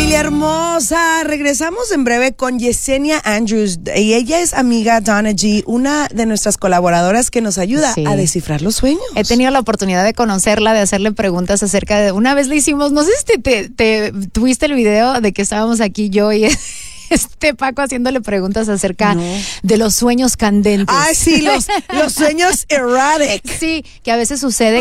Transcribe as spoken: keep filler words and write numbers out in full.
Familia hermosa, regresamos en breve con Yesenia Andrews y ella es amiga Donna G, una de nuestras colaboradoras que nos ayuda sí. a descifrar los sueños. He tenido la oportunidad de conocerla, de hacerle preguntas acerca de, una vez le hicimos, no sé si te, te, te tuviste el video de que estábamos aquí yo y este Paco haciéndole preguntas acerca no. de los sueños candentes. Ah, sí, los, los sueños erratic. Sí, que a veces sucede